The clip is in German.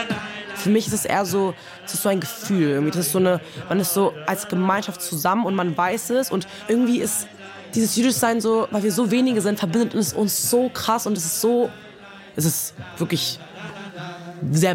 Für mich ist es eher so, es ist so ein Gefühl. Irgendwie. Das ist so man ist so als Gemeinschaft zusammen und man weiß es. Und irgendwie ist dieses Jüdischsein so, weil wir so wenige sind, verbindet es uns so krass und es ist wirklich sehr